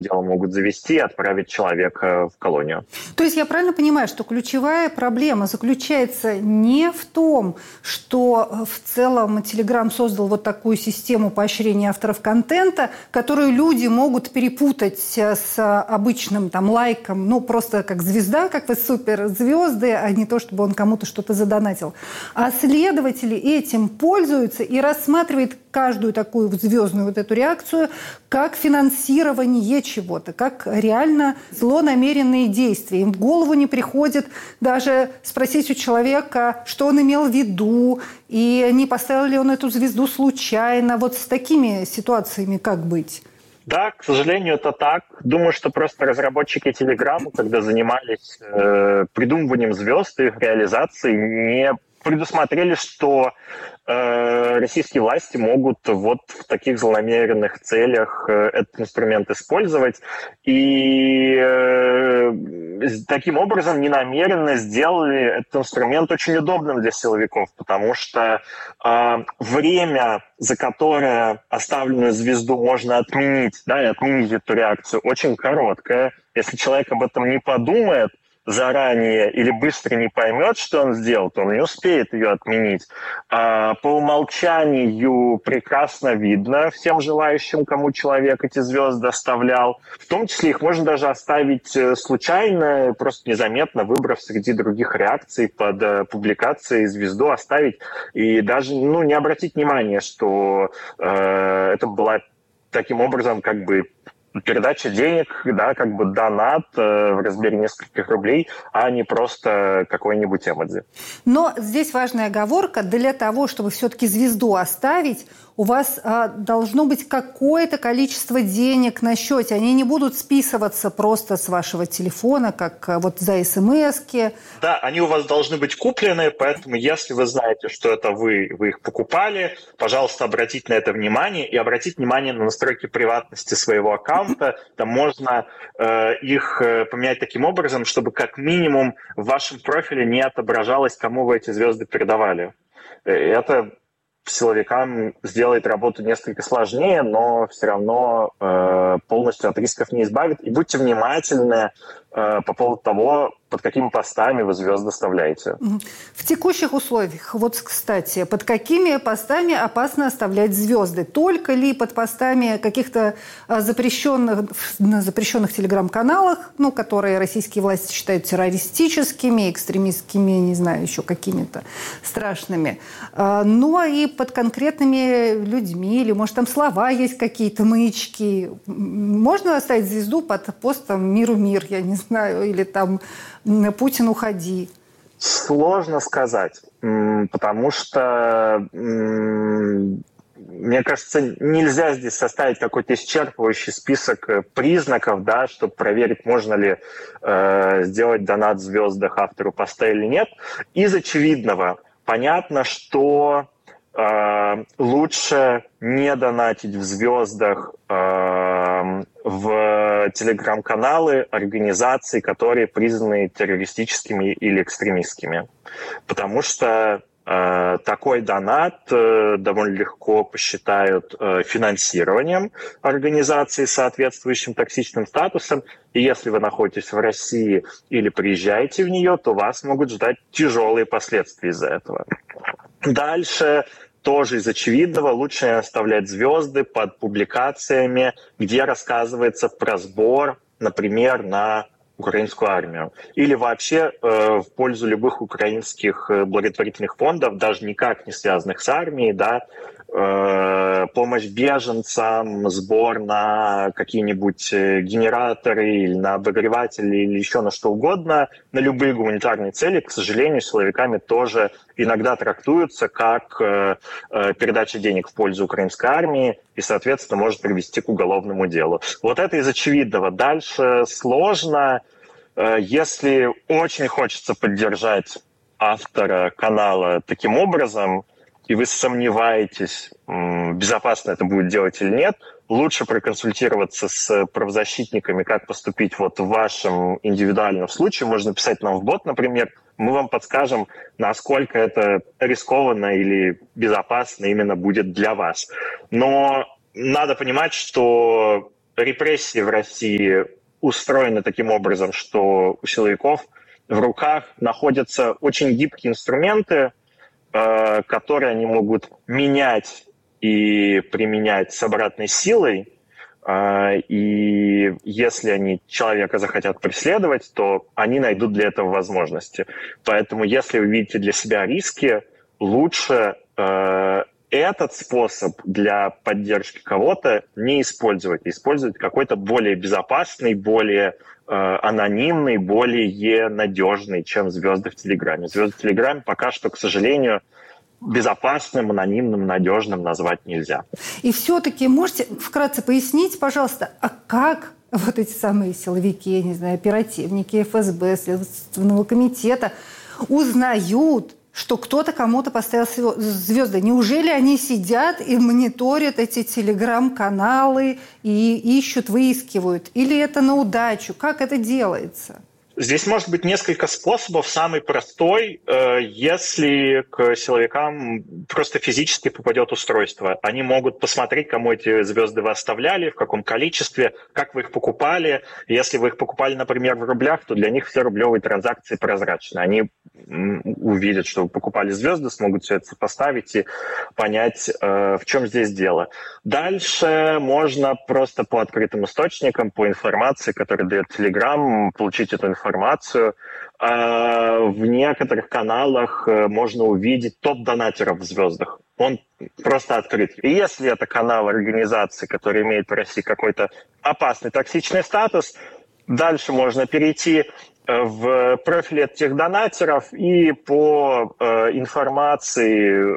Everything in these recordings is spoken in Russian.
дело могут завести и отправить человека в колонию. То есть я правильно понимаю, что ключевая проблема заключается не в том, что в целом Telegram создал вот такую систему поощрения авторов контента, которую люди могут перепутать с обычным там лайком, ну просто как звезда, как вы суперзвезды, а не то, чтобы он кому-то что-то задонатил. А следователи этим пользуются и рассматривают каждую такую звездную вот эту реакцию как финансирование чего-то, как реально злонамеренные действия. Им в голову не приходит даже спросить у человека, что он имел в виду, и не поставил ли он эту звезду случайно. Вот с такими ситуациями как быть? Да, к сожалению, это так. Думаю, что просто разработчики Телеграма, когда занимались придумыванием звезд и их реализацией, не предусмотрели, что российские власти могут вот в таких злонамеренных целях этот инструмент использовать. И таким образом ненамеренно сделали этот инструмент очень удобным для силовиков, потому что время, за которое оставленную звезду можно отменить, да, и отменить эту реакцию, очень короткое. Если человек об этом не подумает заранее или быстро не поймет, что он сделал, то он не успеет ее отменить. По умолчанию прекрасно видно всем желающим, кому человек эти звезды оставлял. В том числе их можно даже оставить случайно, просто незаметно, выбрав среди других реакций под публикацией звезду, оставить и даже не обратить внимания, что это была таким образом как бы передача денег, да, как бы донат в размере нескольких рублей, а не просто какой-нибудь эмодзи. Но здесь важная оговорка. Для того, чтобы все-таки звезду оставить, у вас должно быть какое-то количество денег на счете. Они не будут списываться просто с вашего телефона, как вот за смс-ки. Да, они у вас должны быть куплены, поэтому если вы знаете, что это вы их покупали, пожалуйста, обратите на это внимание и обратите внимание на настройки приватности своего аккаунта. Там можно их поменять таким образом, чтобы как минимум в вашем профиле не отображалось, кому вы эти звезды передавали. Это силовикам сделает работу несколько сложнее, но все равно полностью от рисков не избавит. И будьте внимательны по поводу того, под какими постами вы звезды оставляете. В текущих условиях, вот, кстати, под какими постами опасно оставлять звезды? Только ли под постами каких-то запрещенных телеграм-каналах, которые российские власти считают террористическими, экстремистскими, не знаю, еще какими-то страшными, но и под конкретными людьми, или, может, там слова есть какие-то, маячки. Можно оставить звезду под постом «Миру мир», я не знаю, или там «Путин, уходи»? Сложно сказать, потому что, мне кажется, нельзя здесь составить какой-то исчерпывающий список признаков, да, чтобы проверить, можно ли сделать донат в звездах автору поста или нет. Из очевидного понятно, что лучше не донатить в звездах в телеграм-каналы организаций, которые признаны террористическими или экстремистскими. Потому что такой донат довольно легко посчитают финансированием организации с соответствующим токсичным статусом. И если вы находитесь в России или приезжаете в нее, то вас могут ждать тяжелые последствия из-за этого. Дальше тоже из очевидного лучше оставлять звезды под публикациями, где рассказывается про сбор, например, на украинскую армию. Или вообще в пользу любых украинских благотворительных фондов, даже никак не связанных с армией, да, помощь беженцам, сбор на какие-нибудь генераторы или на обогреватели или еще на что угодно, на любые гуманитарные цели, к сожалению, силовиками тоже иногда трактуются как передача денег в пользу украинской армии и, соответственно, может привести к уголовному делу. Вот это из очевидного. Дальше сложно. Если очень хочется поддержать автора канала таким образом, и вы сомневаетесь, безопасно это будет делать или нет, лучше проконсультироваться с правозащитниками, как поступить вот в вашем индивидуальном случае. Можно писать нам в бот, например, мы вам подскажем, насколько это рискованно или безопасно именно будет для вас. Но надо понимать, что репрессии в России устроены таким образом, что у силовиков в руках находятся очень гибкие инструменты, которые они могут менять и применять с обратной силой. И если они человека захотят преследовать, то они найдут для этого возможности. Поэтому если вы видите для себя риски, лучше этот способ для поддержки кого-то не использовать. Использовать какой-то более безопасный, более анонимный, более надежный, чем звезды в Телеграме. Звезды в Телеграме пока что, к сожалению, безопасным, анонимным, надежным назвать нельзя. И все-таки можете вкратце пояснить, пожалуйста, а как вот эти самые силовики, я не знаю, оперативники ФСБ, Следственного комитета узнают, что кто-то кому-то поставил звезды? Неужели они сидят и мониторят эти телеграм-каналы и ищут, выискивают? Или это на удачу? Как это делается? Здесь может быть несколько способов. Самый простой, если к силовикам просто физически попадет устройство. Они могут посмотреть, кому эти звезды вы оставляли, в каком количестве, как вы их покупали. Если вы их покупали, например, в рублях, то для них все рублевые транзакции прозрачны. Они увидят, что вы покупали звезды, смогут все это сопоставить и понять, в чем здесь дело. Дальше можно просто по открытым источникам, по информации, которую дает Telegram, получить эту информацию. В некоторых каналах можно увидеть топ-донатеров в звездах. Он просто открыт. И если это канал организации, который имеет в России какой-то опасный, токсичный статус, дальше можно перейти в профиль этих донатеров и по информации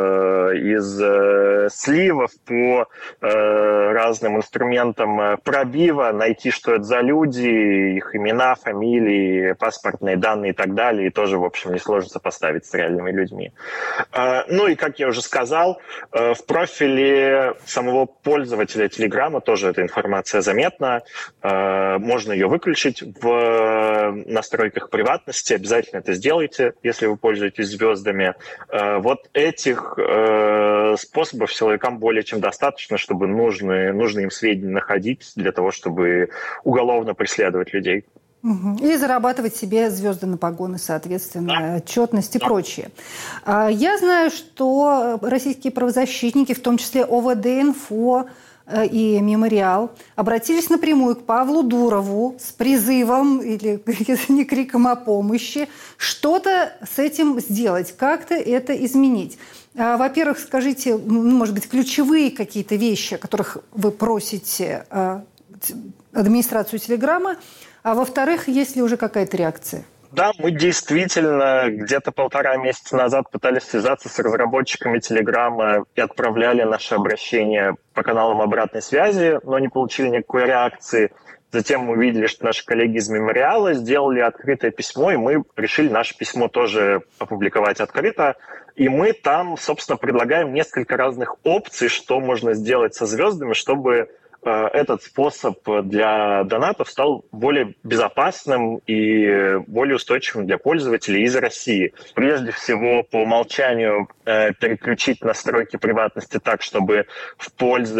из сливов, по разным инструментам пробива найти, что это за люди, их имена, фамилии, паспортные данные и так далее, и тоже, в общем, несложно сопоставить с реальными людьми. Ну и, как я уже сказал, в профиле самого пользователя Телеграма тоже эта информация заметна. Можно ее выключить в настройках приватности, обязательно это сделайте, если вы пользуетесь звездами. Вот этих способов силовикам более чем достаточно, чтобы нужные им сведения находить для того, чтобы уголовно преследовать людей. И зарабатывать себе звезды на погоны, соответственно, отчетность и прочее. Я знаю, что российские правозащитники, в том числе ОВД-Инфо, и «Мемориал» обратились напрямую к Павлу Дурову с призывом, или если не криком о помощи, что-то с этим сделать, как-то это изменить. Во-первых, скажите, может быть, ключевые какие-то вещи, о которых вы просите администрацию Телеграма, а во-вторых, есть ли уже какая-то реакция? Да, мы действительно где-то 1,5 месяца назад пытались связаться с разработчиками Телеграма и отправляли наши обращения по каналам обратной связи, но не получили никакой реакции. Затем мы увидели, что наши коллеги из «Мемориала» сделали открытое письмо, и мы решили наше письмо тоже опубликовать открыто. И мы там, собственно, предлагаем несколько разных опций, что можно сделать со звездами, чтобы этот способ для донатов стал более безопасным и более устойчивым для пользователей из России. Прежде всего, по умолчанию переключить настройки приватности так, чтобы в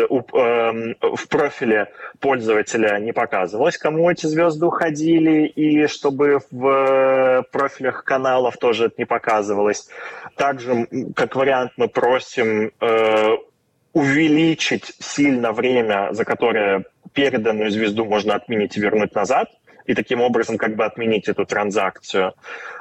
профиле пользователя не показывалось, кому эти звезды уходили, и чтобы в профилях каналов тоже это не показывалось. Также, как вариант, мы просим увеличить сильно время, за которое переданную звезду можно отменить и вернуть назад, и таким образом как бы отменить эту транзакцию.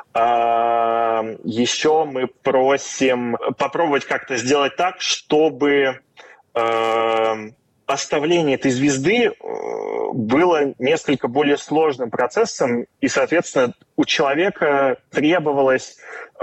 Еще мы просим попробовать как-то сделать так, чтобы оставление этой звезды было несколько более сложным процессом, и, соответственно, у человека требовалось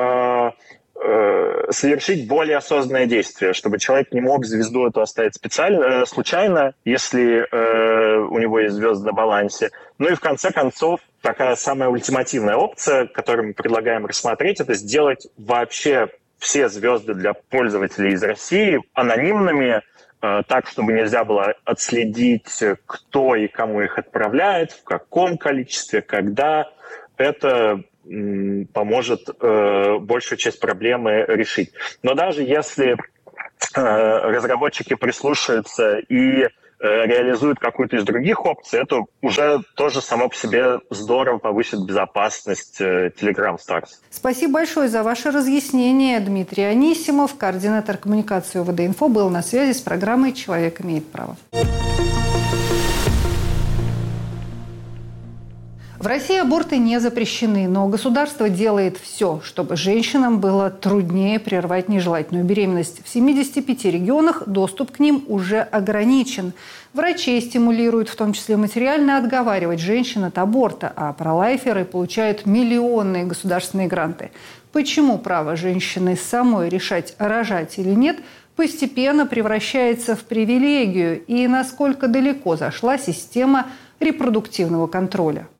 совершить более осознанное действие, чтобы человек не мог звезду эту оставить случайно, если у него есть звезды на балансе. Ну и в конце концов, такая самая ультимативная опция, которую мы предлагаем рассмотреть, это сделать вообще все звезды для пользователей из России анонимными, так, чтобы нельзя было отследить, кто и кому их отправляет, в каком количестве, когда. Это поможет большую часть проблемы решить. Но даже если разработчики прислушаются и реализует какую-то из других опций, это уже тоже само по себе здорово повысит безопасность Telegram Stars. Спасибо большое за ваше разъяснение. Дмитрий Анисимов, координатор коммуникации ОВД-Инфо, был на связи с программой «Человек имеет право». В России аборты не запрещены, но государство делает все, чтобы женщинам было труднее прервать нежелательную беременность. В 75 регионах доступ к ним уже ограничен. Врачей стимулируют, в том числе материально, отговаривать женщин от аборта, а пролайферы получают миллионные государственные гранты. Почему право женщины самой решать, рожать или нет, постепенно превращается в привилегию, и насколько далеко зашла система репродуктивного контроля?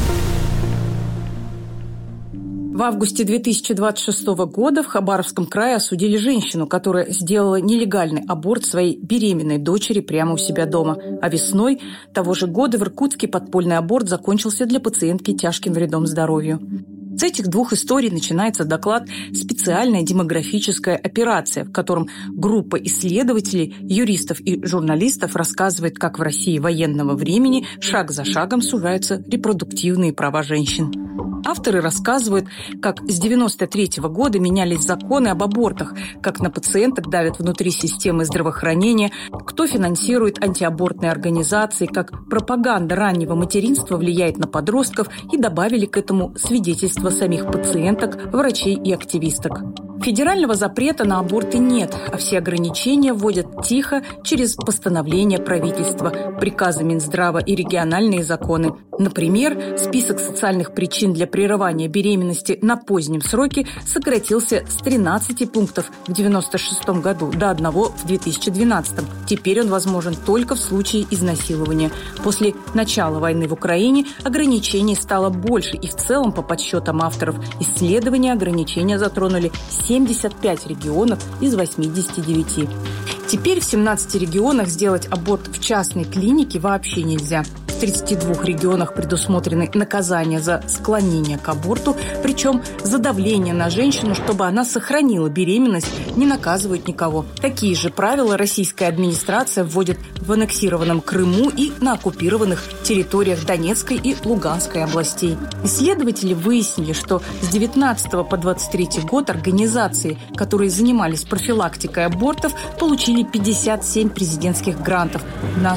В августе 2026 года в Хабаровском крае осудили женщину, которая сделала нелегальный аборт своей беременной дочери прямо у себя дома. А весной того же года в Иркутске подпольный аборт закончился для пациентки тяжким вредом здоровью. С этих двух историй начинается доклад «Специальная демографическая операция», в котором группа исследователей, юристов и журналистов рассказывает, как в России военного времени шаг за шагом сужаются репродуктивные права женщин. Авторы рассказывают, как с 1993 года менялись законы об абортах, как на пациенток давят внутри системы здравоохранения, кто финансирует антиабортные организации, как пропаганда раннего материнства влияет на подростков, и добавили к этому свидетельства самих пациенток, врачей и активисток. Федерального запрета на аборты нет, а все ограничения вводят тихо через постановления правительства, приказы Минздрава и региональные законы. Например, список социальных причин для прерывания беременности на позднем сроке сократился с 13 пунктов в 1996 году до 1 в 2012. Теперь он возможен только в случае изнасилования. После начала войны в Украине ограничений стало больше, и в целом, по подсчетам авторов исследования, ограничения затронули 75 регионов из 89. Теперь в 17 регионах сделать аборт в частной клинике вообще нельзя. В 32 регионах предусмотрены наказания за склонение к аборту, причем за давление на женщину, чтобы она сохранила беременность, не наказывают никого. Такие же правила российская администрация вводит в аннексированном Крыму и на оккупированных территориях Донецкой и Луганской областей. Исследователи выяснили, что с 19 по 23 год организации, которые занимались профилактикой абортов, получили 57 президентских грантов на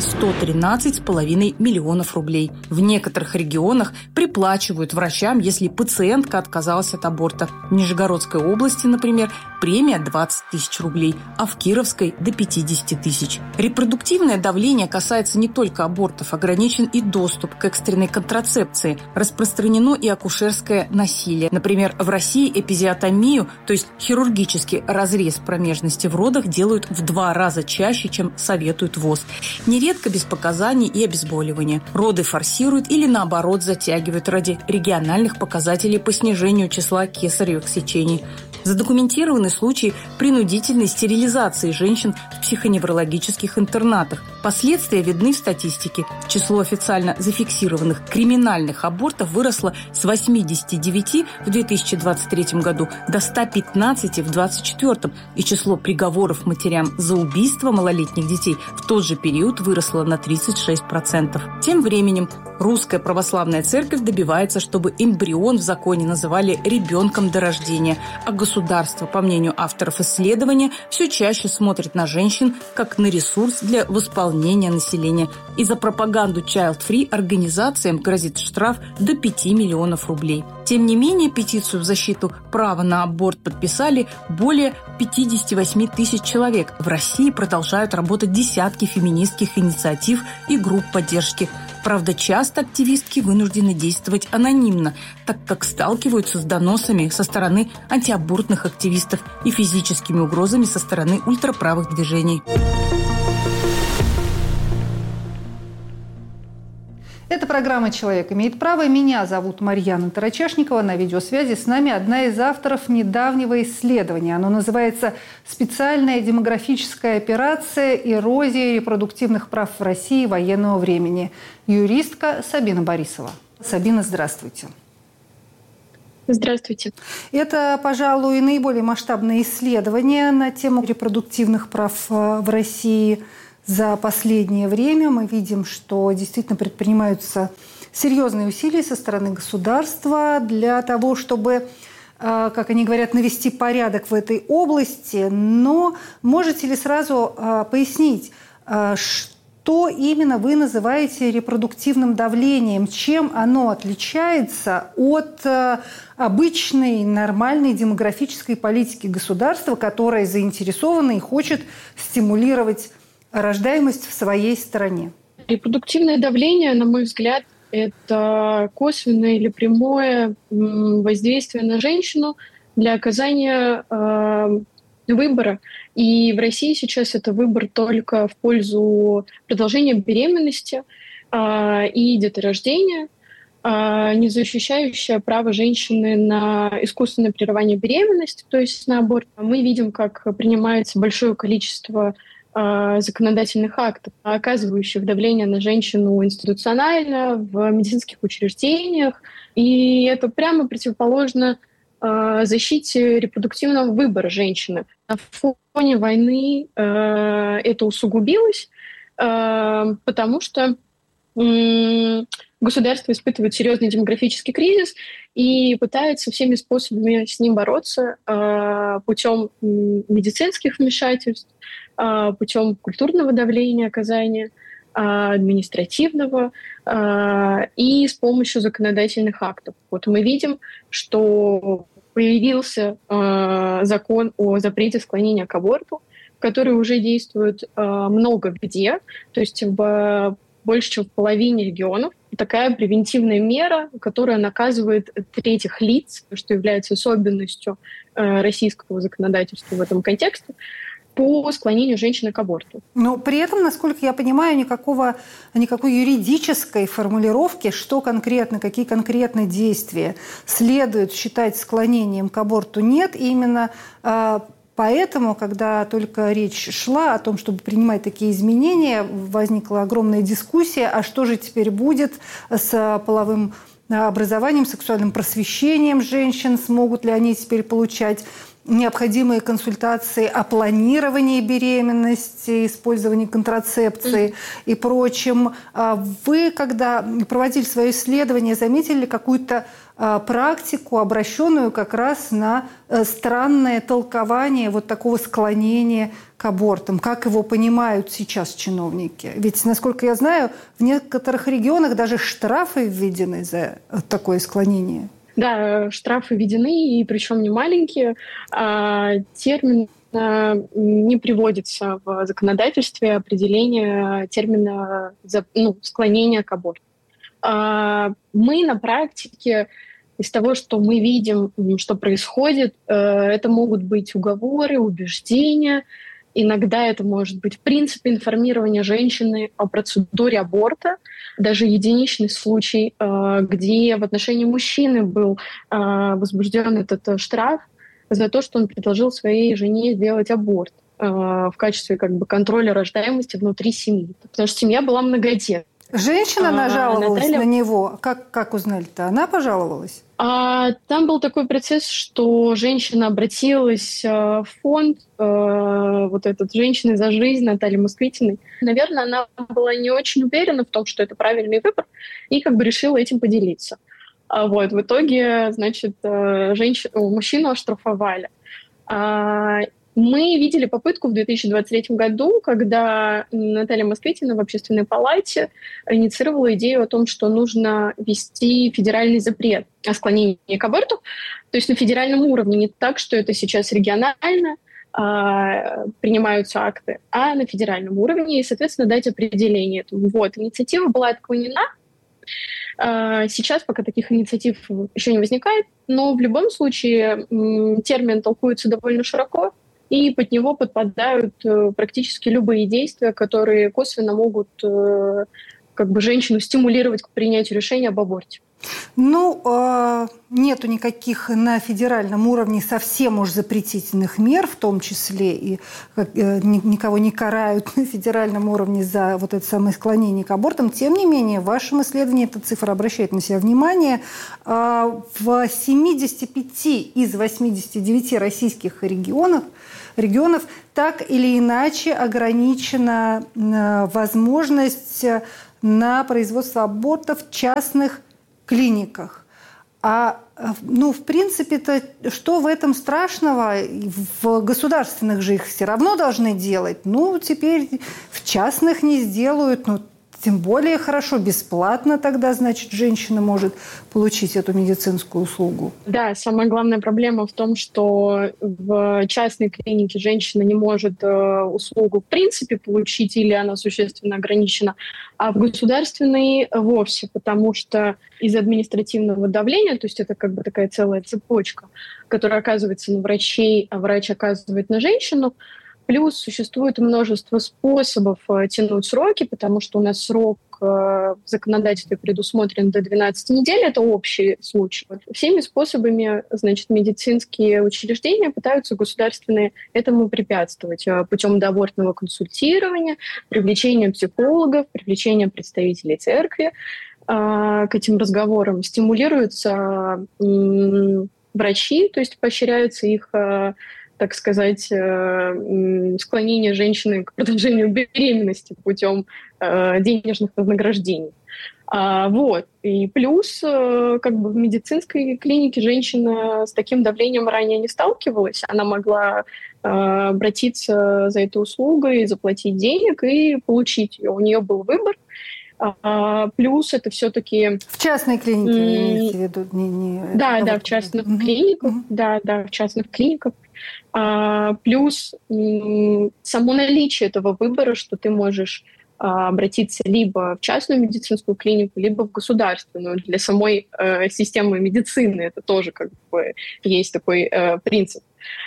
113,5 миллионов рублей. В некоторых регионах приплачивают врачам, если пациентка отказалась от аборта. В Нижегородской области, например, премия 20 тысяч рублей, а в Кировской – до 50 тысяч. Репродуктивное давление касается не только абортов, ограничен и доступ к экстренной контрацепции. Распространено и акушерское насилие. Например, в России эпизиотомию, то есть хирургический разрез промежности в родах, делают в 2 раза чаще, чем советует ВОЗ. Нередко без показаний и обезболивания. Роды форсируют или, наоборот, затягивают ради региональных показателей по снижению числа кесаревых сечений. Задокументированы случаи принудительной стерилизации женщин в психоневрологических интернатах. Последствия видны в статистике. Число официально зафиксированных криминальных абортов выросло с 89 в 2023 году до 115 в 2024, и число приговоров матерям за убийство малолетних детей в тот же период выросло на 36%. Тем временем Русская православная церковь добивается, чтобы эмбрион в законе называли ребенком до рождения, а государство, по мнению авторов исследования, все чаще смотрит на женщин как на ресурс для восполнения населения. И за пропаганду child-free организациям грозит штраф до 5 миллионов рублей. Тем не менее, петицию в защиту права на аборт подписали более 58 тысяч человек. В России продолжают работать десятки феминистских инициатив и групп поддержки. Правда, часто активистки вынуждены действовать анонимно, так как сталкиваются с доносами со стороны антиабортных активистов и физическими угрозами со стороны ультраправых движений. Это программа «Человек имеет право». Меня зовут Марьяна Тарачешникова. На видеосвязи с нами одна из авторов недавнего исследования. Оно называется «Специальная демографическая операция. Эрозия репродуктивных прав в России военного времени». Юристка Сабина Борисова. Сабина, здравствуйте. Здравствуйте. Это, пожалуй, наиболее масштабное исследование на тему репродуктивных прав в России. за последнее время. Мы видим, что действительно предпринимаются серьезные усилия со стороны государства для того, чтобы, как они говорят, навести порядок в этой области. Но можете ли сразу пояснить, что именно вы называете репродуктивным давлением? Чем оно отличается от обычной, нормальной демографической политики государства, которое заинтересовано и хочет стимулировать рождаемость в своей стране? Репродуктивное давление, на мой взгляд, это косвенное или прямое воздействие на женщину для оказания выбора. И в России сейчас это выбор только в пользу продолжения беременности и деторождения, не защищающее право женщины на искусственное прерывание беременности, то есть на аборт. Мы видим, как принимается большое количество законодательных актов, оказывающих давление на женщину институционально, в медицинских учреждениях. И это прямо противоположно защите репродуктивного выбора женщины. На фоне войны это усугубилось, потому что государство испытывает серьезный демографический кризис и пытается всеми способами с ним бороться путем медицинских вмешательств, путем культурного давления, оказания, административного и с помощью законодательных актов. Вот мы видим, что появился закон о запрете склонения к аборту, который уже действует много где, то есть больше, чем в половине регионов. Такая превентивная мера, которая наказывает третьих лиц, что является особенностью российского законодательства в этом контексте, по склонению женщины к аборту. Но при этом, насколько я понимаю, никакой юридической формулировки, что конкретно, какие конкретные действия следует считать склонением к аборту, нет. И именно поэтому, когда только речь шла о том, чтобы принимать такие изменения, возникла огромная дискуссия, а что же теперь будет с половым образованием, сексуальным просвещением женщин, смогут ли они теперь получать необходимые консультации о планировании беременности, использовании контрацепции и прочем. Вы, когда проводили свое исследование, заметили ли какую-то практику, обращенную как раз на странное толкование вот такого склонения к абортам? Как его понимают сейчас чиновники? Ведь, насколько я знаю, в некоторых регионах даже штрафы введены за такое склонение. Да, штрафы введены, и причем не маленькие. Термин не приводится в законодательстве определение термина склонения к аборту. Мы на практике из того, что мы видим, что происходит, это могут быть уговоры, убеждения. Иногда это может быть, в принципе, информирование женщины о процедуре аборта. Даже единичный случай, где в отношении мужчины был возбужден этот штраф за то, что он предложил своей жене сделать аборт в качестве контроля рождаемости внутри семьи. Потому что семья была многодетной. Женщина нажаловалась на него. Как узнали-то? Она пожаловалась? Там был такой процесс, что женщина обратилась в фонд «Женщины за жизнь» Натальи Москвитиной. Наверное, она была не очень уверена в том, что это правильный выбор, и решила этим поделиться. В итоге, мужчину оштрафовали. Мы видели попытку в 2023 году, когда Наталья Москвитина в Общественной палате инициировала идею о том, что нужно ввести федеральный запрет о склонении к аборту, то есть на федеральном уровне, не так, что это сейчас регионально принимаются акты, а на федеральном уровне, и, соответственно, дать определение этому. Инициатива была отклонена. Сейчас пока таких инициатив еще не возникает, но в любом случае термин толкуется довольно широко, и под него подпадают практически любые действия, которые косвенно могут как бы женщину стимулировать к принятию решения об аборте? Нету никаких на федеральном уровне совсем уж запретительных мер, в том числе и никого не карают на федеральном уровне за вот это самое склонение к абортам. Тем не менее, в вашем исследовании эта цифра обращает на себя внимание. В 75 из 89 российских регионов так или иначе ограничена возможность на производство абортов в частных клиниках. В принципе-то, что в этом страшного? В государственных же их все равно должны делать. Теперь в частных не сделают. Тем более хорошо, бесплатно тогда, значит, женщина может получить эту медицинскую услугу. Да, самая главная проблема в том, что в частной клинике женщина не может услугу в принципе получить или она существенно ограничена, а в государственной вовсе, потому что из административного давления, то есть это как бы такая целая цепочка, которая оказывается на врачей, а врач оказывает на женщину. Плюс существует множество способов тянуть сроки, потому что у нас срок в законодательстве предусмотрен до 12 недель, это общий случай. Всеми способами, значит, медицинские учреждения пытаются государственные этому препятствовать путем доабортного консультирования, привлечения психологов, привлечения представителей церкви к этим разговорам. Стимулируются врачи, то есть поощряются их, так сказать, склонение женщины к продолжению беременности путем денежных вознаграждений. И плюс, как бы в медицинской клинике женщина с таким давлением ранее не сталкивалась. Она могла обратиться за этой услугой, заплатить денег и получить ее. У нее был выбор. Плюс это все-таки... В частной клинике, имеете в виду? Да, в частных клиниках. Да, в частных клиниках. Плюс само наличие этого выбора, что ты можешь обратиться либо в частную медицинскую клинику, либо в государственную. Для самой системы медицины это тоже как бы есть такой принцип.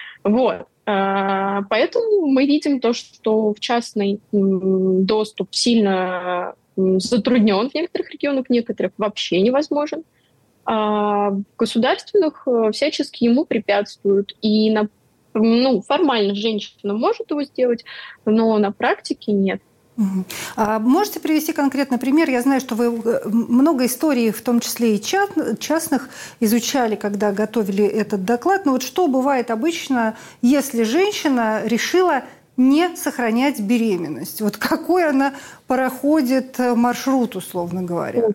Поэтому мы видим то, что в частный доступ сильно затруднен в некоторых регионах, в некоторых вообще невозможен. А в государственных всячески ему препятствуют. И формально женщина может его сделать, но на практике нет. А можете привести конкретный пример? Я знаю, что вы много историй, в том числе и частных, изучали, когда готовили этот доклад. Но что бывает обычно, если женщина решила не сохранять беременность? Какой она проходит маршрут, условно говоря?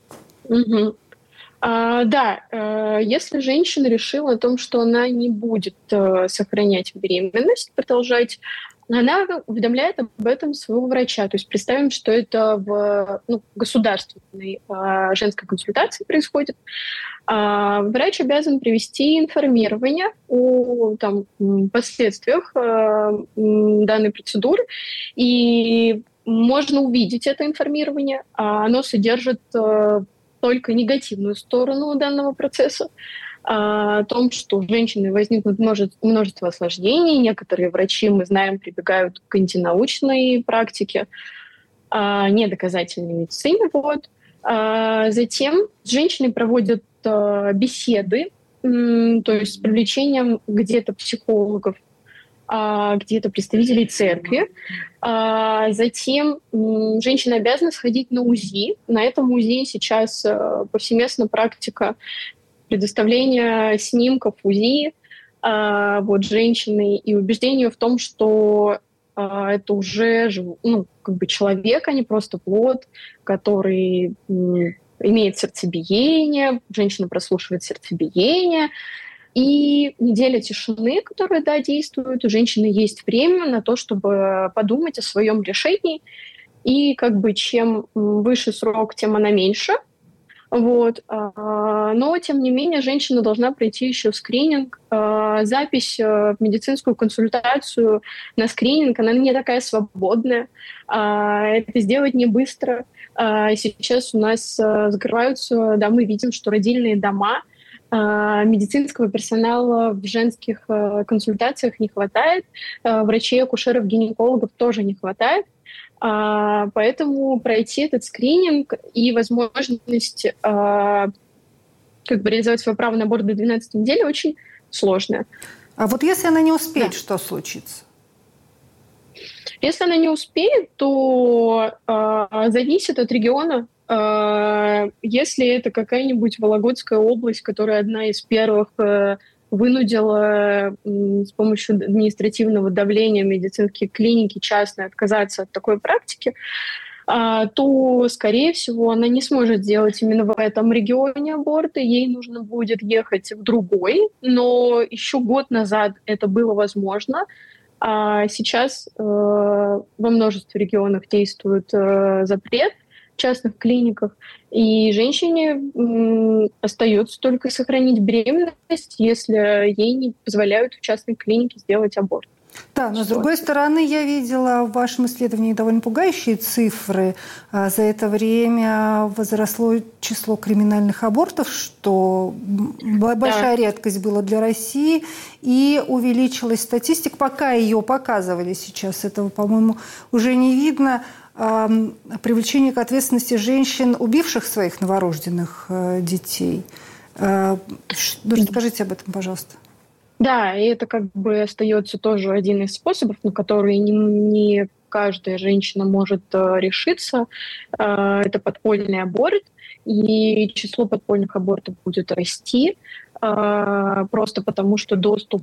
Если женщина решила о том, что она не будет сохранять беременность, продолжать, она уведомляет об этом своего врача. То есть представим, что это в государственной женской консультации происходит. Врач обязан провести информирование о последствиях данной процедуры, и можно увидеть это информирование. Оно содержит только негативную сторону данного процесса, о том, что у женщины возникнут множество осложнений. Некоторые врачи, мы знаем, прибегают к антинаучной практике, недоказательной медицине. Затем с женщиной проводят беседы, то есть с привлечением где-то психологов, где-то представителей церкви. Затем женщина обязана сходить на УЗИ. На этом УЗИ сейчас повсеместна практика предоставления снимков УЗИ женщины и убеждение в том, что это уже человек, а не просто плод, который имеет сердцебиение, женщина прослушивает сердцебиение. И неделя тишины, которая, действует, у женщины есть время на то, чтобы подумать о своем решении. И чем выше срок, тем она меньше. Но, тем не менее, женщина должна пройти еще скрининг. Запись в медицинскую консультацию на скрининг, она не такая свободная. Это сделать не быстро. Сейчас у нас закрываются, мы видим, что родильные дома, медицинского персонала в женских консультациях не хватает, врачей, акушеров, гинекологов тоже не хватает. Поэтому пройти этот скрининг и возможность реализовать свое право на аборт до 12 недели очень сложно. А вот если она не успеет, что случится? Если она не успеет, то зависит от региона. Если это какая-нибудь Вологодская область, которая одна из первых вынудила с помощью административного давления медицинские клиники частные отказаться от такой практики, то, скорее всего, она не сможет сделать именно в этом регионе аборты. Ей нужно будет ехать в другой. Но еще год назад это было возможно. А сейчас во множестве регионов действует запрет в частных клиниках, и женщине остается только сохранить беременность, если ей не позволяют в частной клинике сделать аборт. Да, но с другой стороны, я видела в вашем исследовании довольно пугающие цифры. За это время возросло число криминальных абортов, что большая редкость была для России, и увеличилась статистика. Пока ее показывали сейчас, этого, по-моему, уже не видно. Привлечение к ответственности женщин, убивших своих новорожденных детей. Расскажите об этом, пожалуйста. Да, и это остается тоже один из способов, на который не каждая женщина может решиться. Это подпольный аборт, и число подпольных абортов будет расти, просто потому что доступ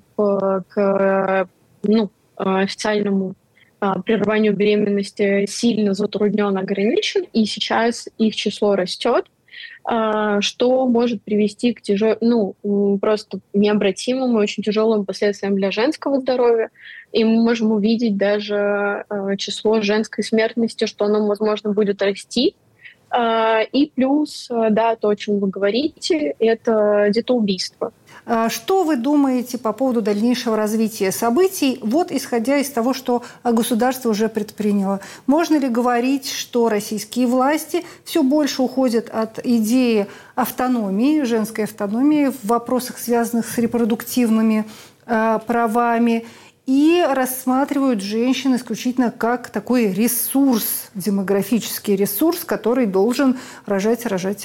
к официальному прерыванию беременности сильно затруднен, ограничен, и сейчас их число растет, что может привести к просто необратимым и очень тяжелым последствиям для женского здоровья. И мы можем увидеть даже число женской смертности, что оно, возможно, будет расти. И плюс, да, то, о чем вы говорите, это детоубийство. Что вы думаете по поводу дальнейшего развития событий, исходя из того, что государство уже предприняло? Можно ли говорить, что российские власти все больше уходят от идеи автономии, женской автономии в вопросах, связанных с репродуктивными правами, и рассматривают женщин исключительно как такой ресурс, демографический ресурс, который должен рожать?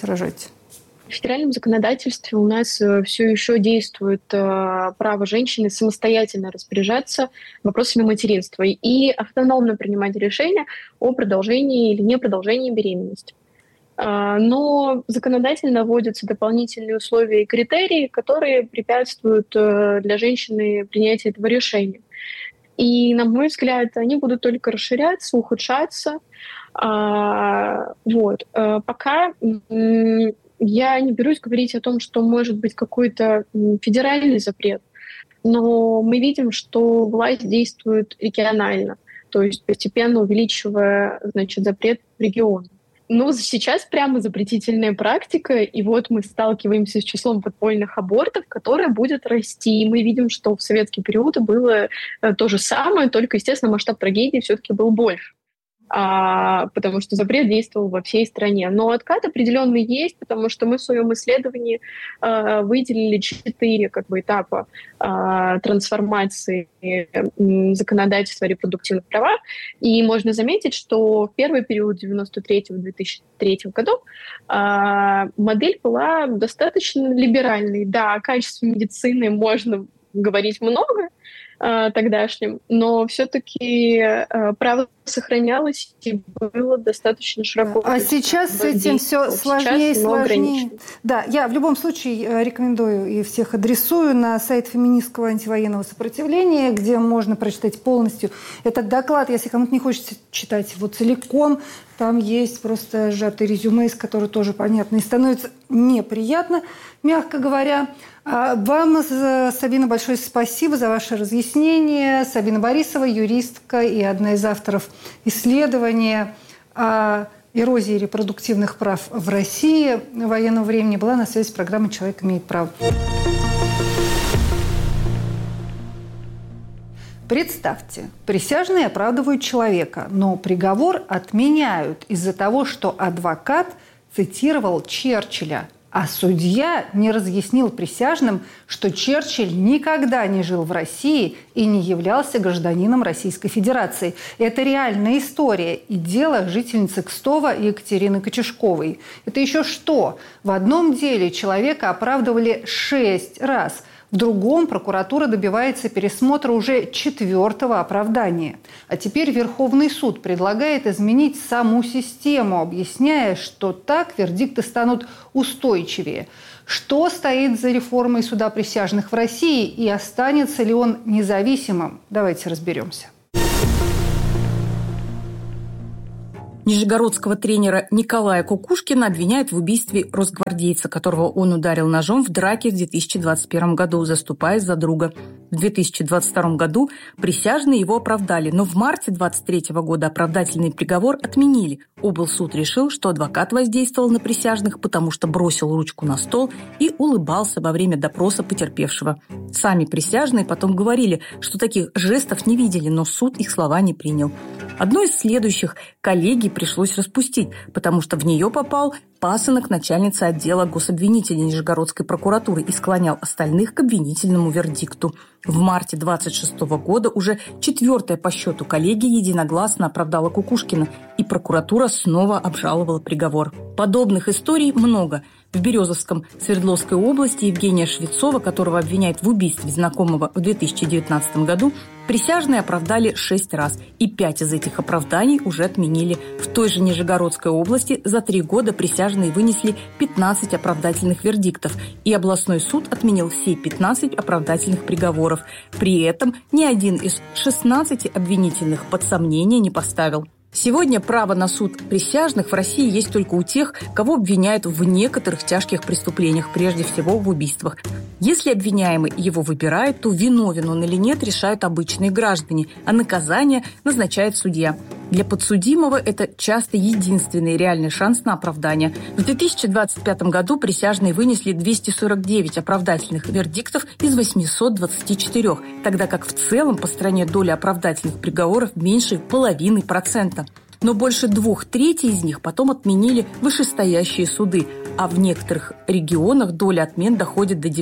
В федеральном законодательстве у нас все еще действует право женщины самостоятельно распоряжаться вопросами материнства и автономно принимать решения о продолжении или непродолжении беременности. Но законодательно вводятся дополнительные условия и критерии, которые препятствуют для женщины принятия этого решения. И, на мой взгляд, они будут только расширяться, ухудшаться. Пока я не берусь говорить о том, что может быть какой-то федеральный запрет, но мы видим, что власть действует регионально, то есть постепенно увеличивая, запрет в регионах. Но сейчас прямо запретительная практика, и мы сталкиваемся с числом подпольных абортов, которое будет расти. И мы видим, что в советский период было то же самое, только, естественно, масштаб трагедии все-таки был больше. Потому что запрет действовал во всей стране. Но откат определенный есть, потому что мы в своем исследовании выделили 4 этапа трансформации законодательства о репродуктивных правах. И можно заметить, что в первый период 1993-2003 годов модель была достаточно либеральной. Да, о качестве медицины можно говорить много, тогдашним, но все-таки право сохранялось и было достаточно широко. А сейчас с этим все сложнее и сложнее. Да, я в любом случае рекомендую и всех адресую на сайт феминистского антивоенного сопротивления, где можно прочитать полностью этот доклад. Если кому-то не хочется читать его целиком, там есть просто сжатый резюме, из которого тоже понятно. И становится неприятно, мягко говоря. Вам, Сабина, большое спасибо за ваше разъяснение. Сабина Борисова, юристка и одна из авторов исследования о эрозии репродуктивных прав в России военного времени, была на связи с программой «Человек имеет право». Представьте, присяжные оправдывают человека, но приговор отменяют из-за того, что адвокат цитировал Черчилля. А судья не разъяснил присяжным, что Черчилль никогда не жил в России и не являлся гражданином Российской Федерации. Это реальная история и дело жительницы Кстова Екатерины Кочешковой. Это еще что? В одном деле человека оправдывали 6 раз. В другом прокуратура добивается пересмотра уже 4-го оправдания. А теперь Верховный суд предлагает изменить саму систему, объясняя, что так вердикты станут устойчивее. Что стоит за реформой суда присяжных в России и останется ли он независимым? Давайте разберемся. Нижегородского тренера Николая Кукушкина обвиняют в убийстве росгвардейца, которого он ударил ножом в драке в 2021 году, заступаясь за друга. В 2022 году присяжные его оправдали, но в марте 2023 года оправдательный приговор отменили. Облсуд решил, что адвокат воздействовал на присяжных, потому что бросил ручку на стол и улыбался во время допроса потерпевшего. Сами присяжные потом говорили, что таких жестов не видели, но суд их слова не принял. Одну из следующих коллегий пришлось распустить, потому что в нее попал пасынок начальницы отдела гособвинителей Нижегородской прокуратуры и склонял остальных к обвинительному вердикту. В марте 26 года уже 4-я по счету коллегия единогласно оправдала Кукушкина, и прокуратура снова обжаловала приговор. Подобных историй много. В Березовском Свердловской области Евгения Швецова, которого обвиняют в убийстве знакомого в 2019 году, присяжные оправдали 6 раз, и 5 из этих оправданий уже отменили. В той же Нижегородской области за 3 года присяжные вынесли 15 оправдательных вердиктов, и областной суд отменил все 15 оправдательных приговоров. При этом ни один из 16 обвинительных под сомнение не поставил. Сегодня право на суд присяжных в России есть только у тех, кого обвиняют в некоторых тяжких преступлениях, прежде всего в убийствах. Если обвиняемый его выбирает, то виновен он или нет решают обычные граждане, а наказание назначает судья. Для подсудимого это часто единственный реальный шанс на оправдание. В 2025 году присяжные вынесли 249 оправдательных вердиктов из 824, тогда как в целом по стране доля оправдательных приговоров меньше 0,5%. Но больше 2/3 из них потом отменили вышестоящие суды, а в некоторых регионах доля отмен доходит до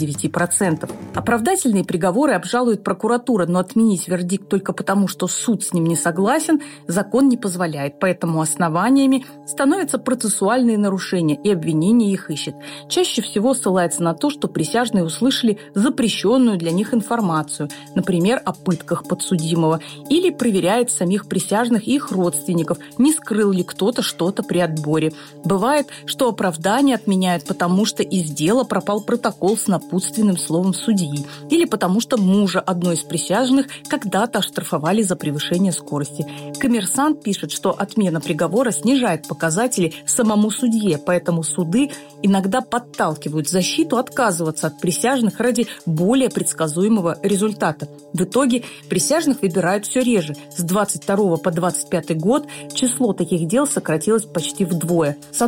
99%. Оправдательные приговоры обжалует прокуратура, но отменить вердикт только потому, что суд с ним не согласен, закон не позволяет. Поэтому основаниями становятся процессуальные нарушения, и обвинение их ищет. Чаще всего ссылается на то, что присяжные услышали запрещенную для них информацию, например, о пытках подсудимого, или проверяет самих присяжных и их родственников, не скрыл ли кто-то что-то при отборе. Бывает, что оправдание отменяют, потому что из дела пропал протокол с напутственным словом судьи, или потому что мужа одной из присяжных когда-то оштрафовали за превышение скорости. «Коммерсант» пишет, что отмена приговора снижает показатели самому судье, поэтому суды иногда подталкивают защиту отказываться от присяжных ради более предсказуемого результата. В итоге присяжных выбирают все реже. С 22 по 25 год число таких дел сократилось почти вдвое. С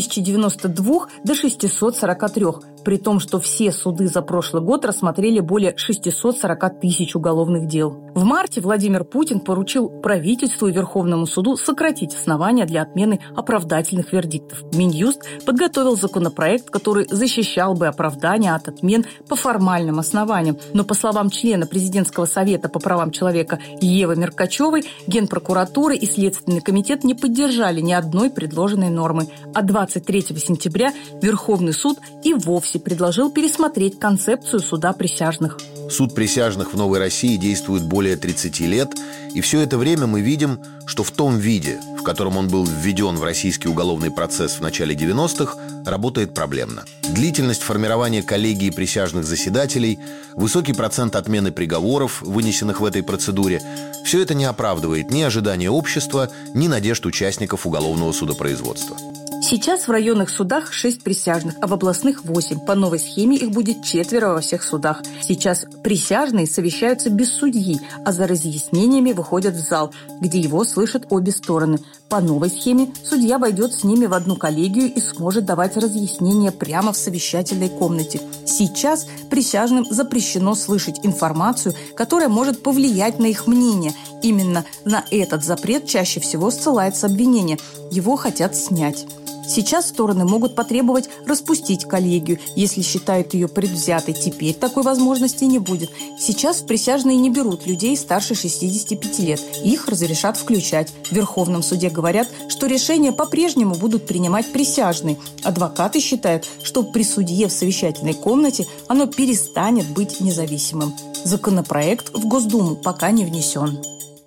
1092 до 643, при том, что все суды за прошлый год рассмотрели более 640 тысяч уголовных дел. В марте Владимир Путин поручил правительству и Верховному суду сократить основания для отмены оправдательных вердиктов. Минюст подготовил законопроект, который защищал бы оправдания от отмен по формальным основаниям. Но, по словам члена Президентского совета по правам человека Евы Меркачевой, Генпрокуратура и Следственный комитет не поддержали ни одной предложенной нормы. А 23 сентября Верховный суд и вовсе предложил пересмотреть концепцию суда присяжных. Суд присяжных в Новой России действует более 30 лет, и все это время мы видим, что в том виде, в котором он был введен в российский уголовный процесс в начале 90-х, работает проблемно. Длительность формирования коллегии присяжных заседателей, высокий процент отмены приговоров, вынесенных в этой процедуре – все это не оправдывает ни ожидания общества, ни надежд участников уголовного судопроизводства. Сейчас в районных судах 6 присяжных, а в областных 8. По новой схеме их будет 4 во всех судах. Сейчас присяжные совещаются без судьи, а за разъяснениями выходят в зал, где его слышат обе стороны. По новой схеме судья войдет с ними в одну коллегию и сможет давать разъяснения прямо в совещательной комнате. Сейчас присяжным запрещено слышать информацию, которая может повлиять на их мнение. Именно на этот запрет чаще всего ссылается обвинение. Его хотят снять. Сейчас стороны могут потребовать распустить коллегию, если считают ее предвзятой. Теперь такой возможности не будет. Сейчас в присяжные не берут людей старше 65 лет. Их разрешат включать. В Верховном суде говорят, что решения по-прежнему будут принимать присяжные. Адвокаты считают, что при судье в совещательной комнате оно перестанет быть независимым. Законопроект в Госдуму пока не внесен.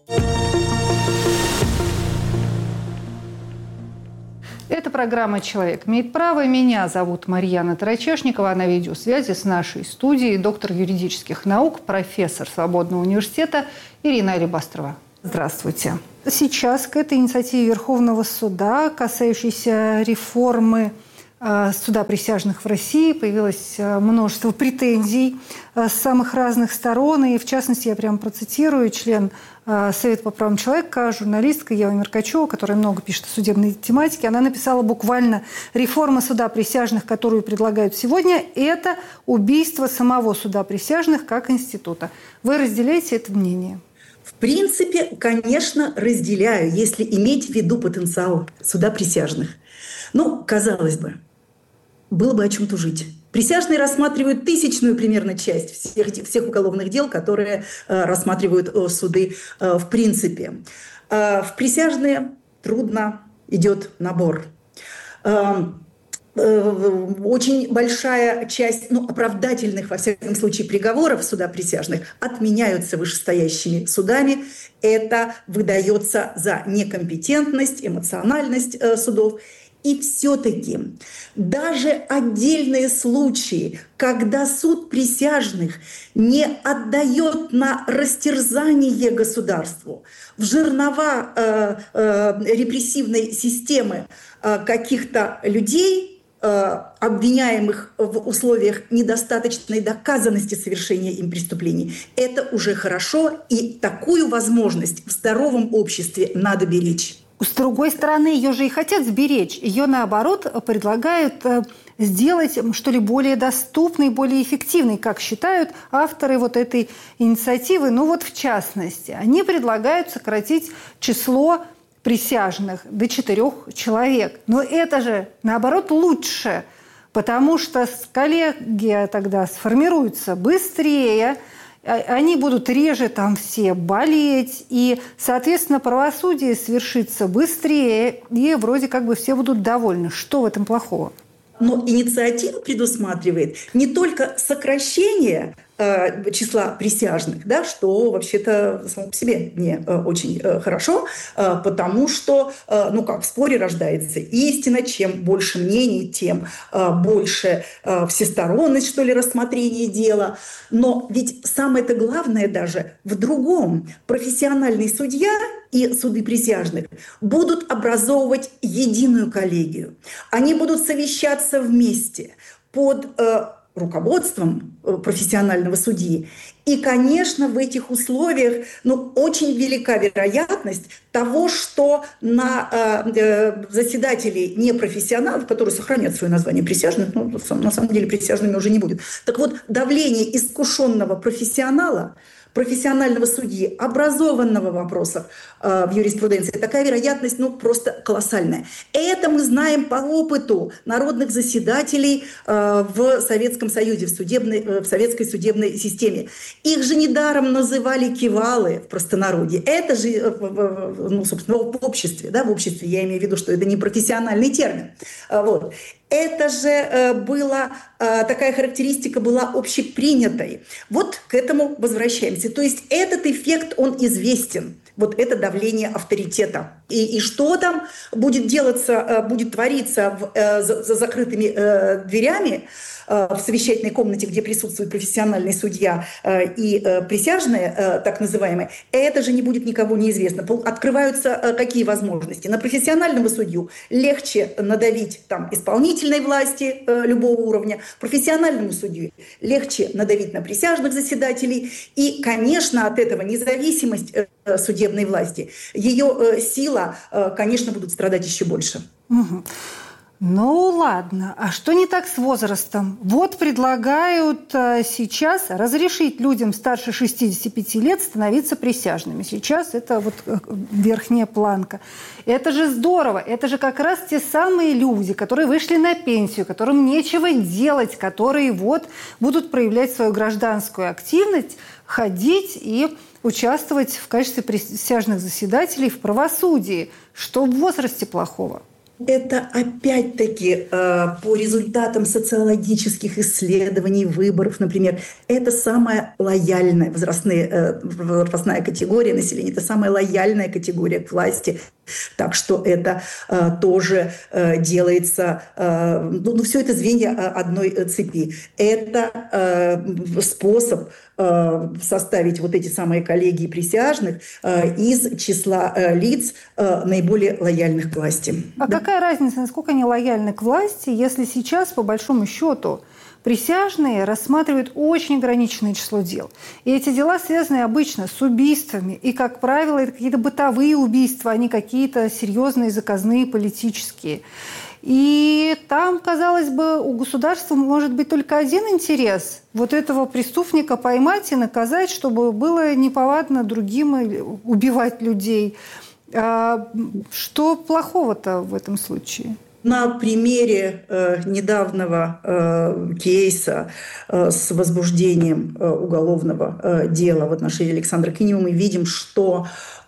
Это программа «Человек имеет право». Меня зовут Марьяна Тарачешникова. На видеосвязи с нашей студией доктор юридических наук, профессор Свободного университета Ирина Алибастрова. Здравствуйте. Сейчас к этой инициативе Верховного суда, касающейся реформы суда присяжных в России, появилось множество претензий с самых разных сторон. И, в частности, я прямо процитирую член Совета по правам человека, журналистка Ева Меркачева, которая много пишет о судебной тематике. Она написала буквально: «Реформа суда присяжных, которую предлагают сегодня, это убийство самого суда присяжных как института». Вы разделяете это мнение? В принципе, конечно, разделяю, если иметь в виду потенциал суда присяжных. Ну, казалось бы, было бы о чем тужить. Присяжные рассматривают тысячную примерно часть всех уголовных дел, которые рассматривают суды в принципе. В присяжные трудно идет набор. Очень большая часть оправдательных, во всяком случае, приговоров суда присяжных отменяются вышестоящими судами. Это выдается за некомпетентность, эмоциональность судов. И все-таки даже отдельные случаи, когда суд присяжных не отдает на растерзание государству, в жернова репрессивной системы каких-то людей, обвиняемых в условиях недостаточной доказанности совершения им преступлений, это уже хорошо, и такую возможность в здоровом обществе надо беречь. С другой стороны, ее же и хотят сберечь. Ее, наоборот, предлагают сделать, что ли, более доступной, более эффективной, как считают авторы вот этой инициативы. В частности, они предлагают сократить число присяжных до 4 человек. Но это же, наоборот, лучше, потому что коллегия тогда сформируется быстрее, они будут реже там все болеть, и, соответственно, правосудие свершится быстрее, и вроде как бы все будут довольны. Что в этом плохого? Но инициатива предусматривает не только сокращение числа присяжных, да, что вообще-то само по себе не очень хорошо, потому что, в споре рождается истина, чем больше мнений, тем больше всесторонность, что ли, рассмотрения дела. Но ведь самое-то главное даже в другом. Профессиональный судья и суды присяжных будут образовывать единую коллегию. Они будут совещаться вместе под руководством профессионального судьи. И, конечно, в этих условиях очень велика вероятность того, что на заседателей непрофессионалов, которые сохранят свое название присяжных, на самом деле присяжными уже не будет. Так вот, давление искушенного профессионала, профессионального судьи, образованного в вопросах в юриспруденции, такая вероятность просто колоссальная. Это мы знаем по опыту народных заседателей в Советском Союзе, в советской судебной системе. Их же недаром называли кивалы в простонародье. Это же, собственно, в обществе, я имею в виду, что это не профессиональный термин. Вот. Это же такая характеристика была общепринятой. Вот к этому возвращаемся. То есть этот эффект, он известен. Вот это давление авторитета. И что там будет делаться, будет твориться за закрытыми дверями в совещательной комнате, где присутствует профессиональный судья и присяжные, так называемые, это же не будет никому неизвестно. Открываются какие возможности? На профессионального судью легче надавить исполнительной власти любого уровня, профессиональному судью легче надавить на присяжных заседателей. И, конечно, от этого независимость судебной власти, ее сила, конечно, будут страдать еще больше. Угу. Ну ладно, а что не так с возрастом? Вот предлагают сейчас разрешить людям старше 65 лет становиться присяжными. Сейчас это вот верхняя планка. Это же здорово, это же как раз те самые люди, которые вышли на пенсию, которым нечего делать, которые вот будут проявлять свою гражданскую активность, ходить и участвовать в качестве присяжных заседателей в правосудии. Что в возрасте плохого? Это опять-таки по результатам социологических исследований, выборов, например, это самая лояльная возрастная категория населения, это самая лояльная категория к власти. Так что это тоже делается, все это звенья одной цепи. Это способ составить вот эти самые коллегии присяжных из числа лиц наиболее лояльных к власти. А какая разница, насколько они лояльны к власти, если сейчас, по большому счету, присяжные рассматривают очень ограниченное число дел. И эти дела связаны обычно с убийствами. И, как правило, это какие-то бытовые убийства, а не какие-то серьезные, заказные, политические. И там, казалось бы, у государства может быть только один интерес – вот этого преступника поймать и наказать, чтобы было неповадно другим убивать людей. Что плохого-то в этом случае? На примере недавнего кейса с возбуждением уголовного дела в отношении Александра Кинева мы видим, что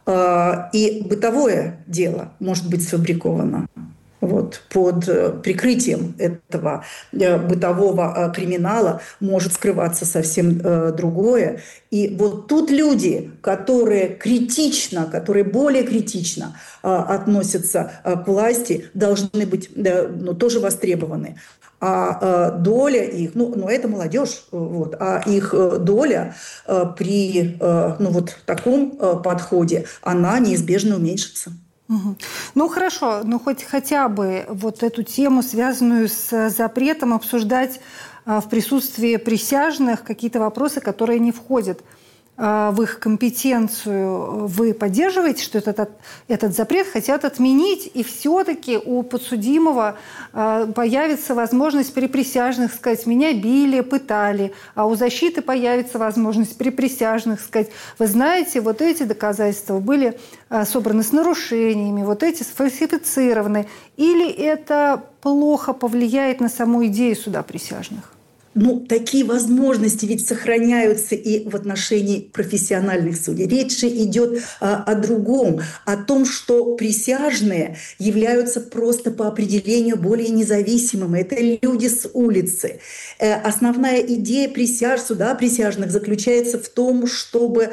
и бытовое дело может быть сфабриковано. Вот, под прикрытием этого бытового криминала может скрываться совсем другое. И вот тут люди, которые более критично относятся к власти, должны быть тоже востребованы. А доля их, это молодежь, а их доля при таком подходе, она неизбежно уменьшится. Ну хорошо, хотя бы вот эту тему, связанную с запретом обсуждать в присутствии присяжных какие-то вопросы, которые не входят в их компетенцию. Вы поддерживаете, что этот запрет хотят отменить, и все-таки у подсудимого появится возможность при присяжных сказать: «Меня били, пытали», а у защиты появится возможность при присяжных сказать: «Вы знаете, вот эти доказательства были собраны с нарушениями, вот эти сфальсифицированы». Или это плохо повлияет на саму идею суда присяжных? Такие возможности ведь сохраняются и в отношении профессиональных судей. Речь же идет о другом, о том, что присяжные являются просто по определению более независимыми. Это люди с улицы. Основная идея суда присяжных заключается в том, чтобы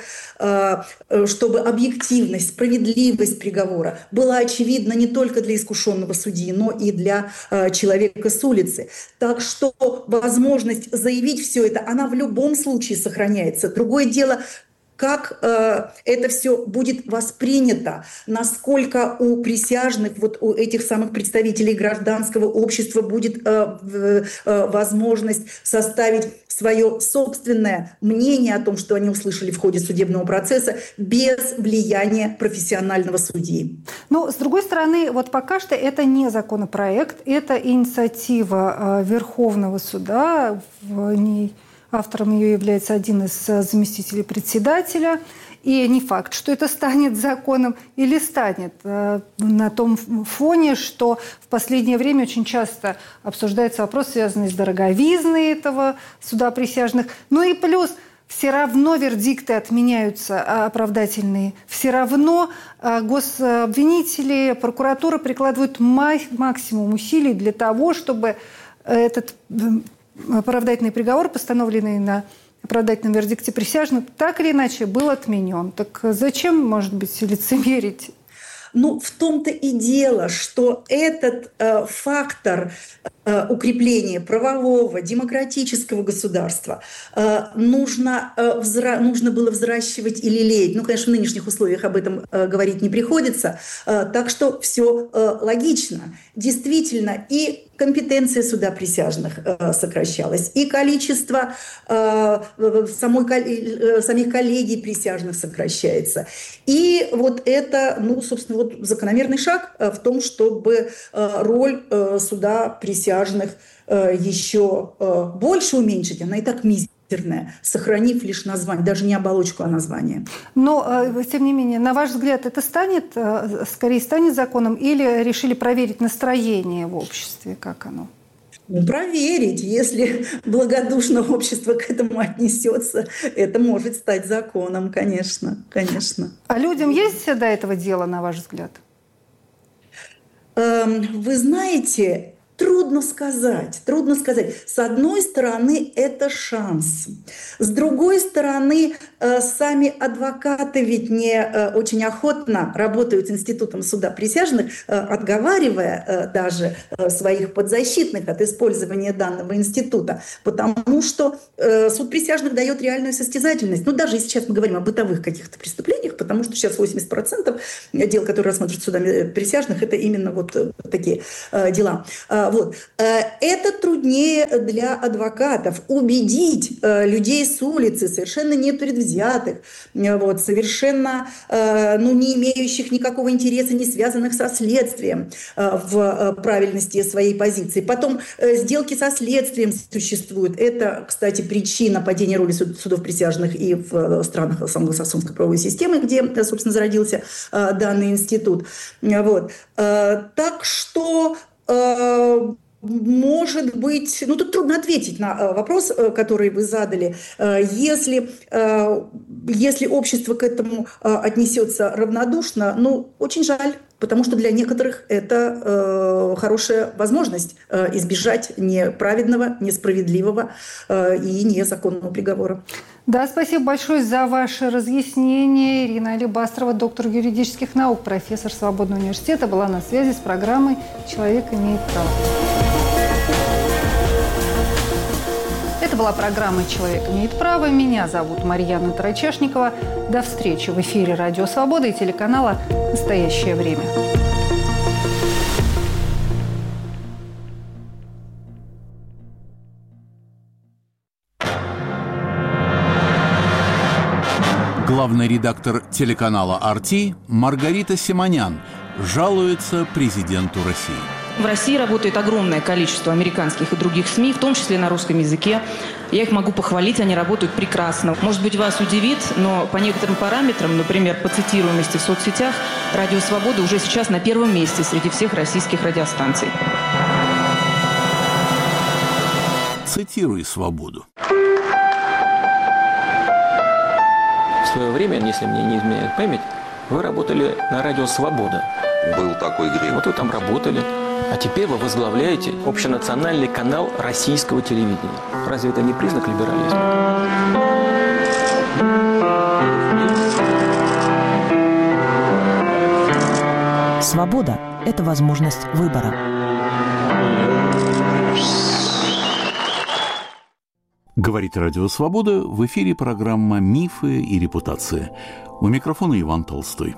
объективность, справедливость приговора была очевидна не только для искушенного судьи, но и для человека с улицы. Так что возможность заявить все это, она в любом случае сохраняется. Другое дело, как это все будет воспринято, насколько у присяжных, у этих самых представителей гражданского общества будет возможность составить свое собственное мнение о том, что они услышали в ходе судебного процесса, без влияния профессионального судьи. С другой стороны, пока что это не законопроект, это инициатива Верховного суда. Автором ее является один из заместителей председателя. И не факт, что это станет законом или станет на том фоне, что в последнее время очень часто обсуждается вопрос, связанный с дороговизной этого суда присяжных. И плюс все равно вердикты отменяются оправдательные. Все равно гособвинители, прокуратура прикладывают максимум усилий для того, чтобы этот оправдательный приговор, постановленный на оправдательном вердикте присяжных, так или иначе был отменен. Так зачем, может быть, лицемерить? В том-то и дело, что этот фактор укрепления правового, демократического государства нужно было взращивать и лелеять. Конечно, в нынешних условиях об этом говорить не приходится. Так что все логично. Действительно, и компетенция суда присяжных сокращалась, и количество самих коллегий присяжных сокращается. И вот это, собственно, вот закономерный шаг в том, чтобы роль суда присяжных еще больше уменьшить. Она и так мизерная, сохранив лишь название, даже не оболочку, а название. Но, тем не менее, на ваш взгляд, это скорее станет законом или решили проверить настроение в обществе? Как оно? Проверить, если благодушно общество к этому отнесется, это может стать законом, конечно. А людям есть до этого дела, на ваш взгляд? Вы знаете, трудно сказать. С одной стороны, это шанс. С другой стороны, сами адвокаты ведь не очень охотно работают с институтом суда присяжных, отговаривая даже своих подзащитных от использования данного института, потому что суд присяжных дает реальную состязательность. Даже и сейчас мы говорим о бытовых каких-то преступлениях, потому что сейчас 80% дел, которые рассматривают судами присяжных, это именно вот такие дела. Это труднее для адвокатов убедить людей с улицы, совершенно непредвзятых, совершенно не имеющих никакого интереса, не связанных со следствием, в правильности своей позиции. Потом сделки со следствием существуют. Это, кстати, причина падения роли судов присяжных и в странах англосаксонской правовой системы, где, собственно, зародился данный институт. Так что может быть, тут трудно ответить на вопрос, который вы задали. Если общество к этому отнесется равнодушно, очень жаль, потому что для некоторых это хорошая возможность избежать неправедного, несправедливого и незаконного приговора. Да, спасибо большое за ваше разъяснение. Ирина Алибастрова, доктор юридических наук, профессор Свободного университета, была на связи с программой «Человек имеет право». Это была программа «Человек имеет право». Меня зовут Марьяна Тарачешникова. До встречи в эфире «Радио Свобода» и телеканала «Настоящее время». Главный редактор телеканала «RT» Маргарита Симонян жалуется президенту России. В России работает огромное количество американских и других СМИ, в том числе на русском языке. Я их могу похвалить, они работают прекрасно. Может быть, вас удивит, но по некоторым параметрам, например, по цитируемости в соцсетях, «Радио Свобода» уже сейчас на первом месте среди всех российских радиостанций. Цитируй «Свободу». В свое время, если мне не изменяет память, вы работали на радио «Свобода». Был такой грех. Вот вы там работали. А теперь вы возглавляете общенациональный канал российского телевидения. Разве это не признак либерализма? Свобода – это возможность выбора. Говорит Радио Свобода, в эфире программа «Мифы и репутация». У микрофона Иван Толстой.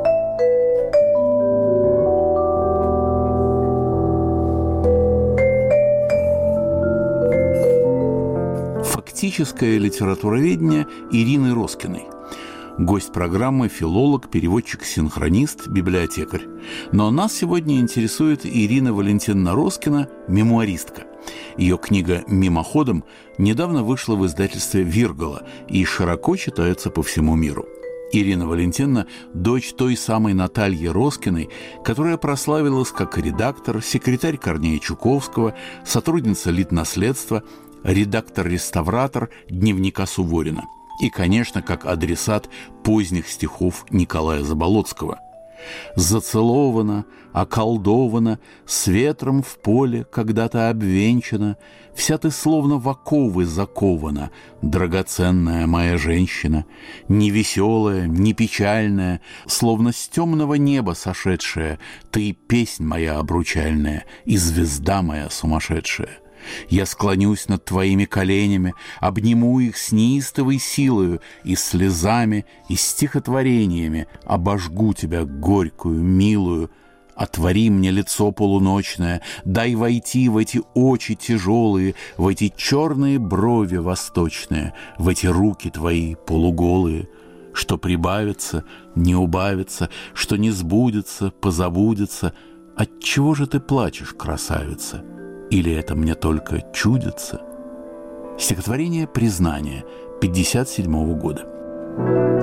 Фактическое литературоведение Ирины Роскиной. Гость программы – филолог, переводчик-синхронист, библиотекарь. Но нас сегодня интересует Ирина Валентиновна Роскина, мемуаристка. Ее книга «Мимоходом» недавно вышла в издательстве «Виргала» и широко читается по всему миру. Ирина Валентиновна – дочь той самой Натальи Роскиной, которая прославилась как редактор, секретарь Корнея Чуковского, сотрудница Литнаследства, редактор-реставратор «Дневника Суворина» и, конечно, как адресат поздних стихов Николая Заболоцкого. «Зацелована, околдована, с ветром в поле когда-то обвенчана, вся ты словно в оковы закована, драгоценная моя женщина, ни веселая, ни печальная, словно с темного неба сошедшая, ты песнь моя обручальная и звезда моя сумасшедшая. Я склонюсь над твоими коленями, обниму их с неистовой силою и слезами, и стихотворениями обожгу тебя горькую, милую, Отвори мне лицо полуночное, дай войти в эти очи тяжелые, в эти черные брови восточные, в эти руки твои полуголые, что прибавится, не убавится, что не сбудется, позабудется. Отчего же ты плачешь, красавица? Или это мне только чудится? Стихотворение «Признание» 1957 года.